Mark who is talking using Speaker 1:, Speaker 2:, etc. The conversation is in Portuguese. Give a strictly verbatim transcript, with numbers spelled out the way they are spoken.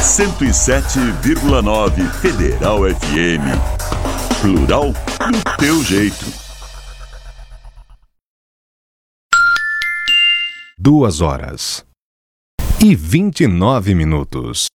Speaker 1: cento e sete vírgula nove Federal F M. Plural do teu jeito.
Speaker 2: Duas horas e vinte e nove minutos.